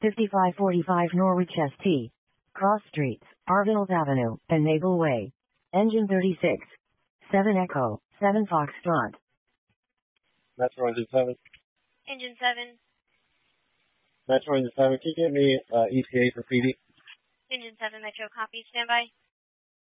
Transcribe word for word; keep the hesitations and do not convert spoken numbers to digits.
fifty-five forty-five Norwich S T. Cross Streets, Arville Avenue, and Naval Way. Engine thirty-six. seven Echo, seven Foxtrot. Metro Engine seven. Engine seven. Metro Engine seven, can you get me uh, E T A for P D? Engine seven Metro, copy, standby.